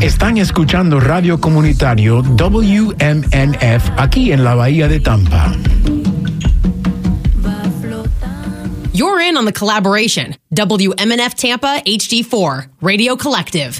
Están escuchando Radio Comunitario WMNF aquí en la Bahía de Tampa. You're in on the collaboration. WMNF Tampa HD4 Radio Collective.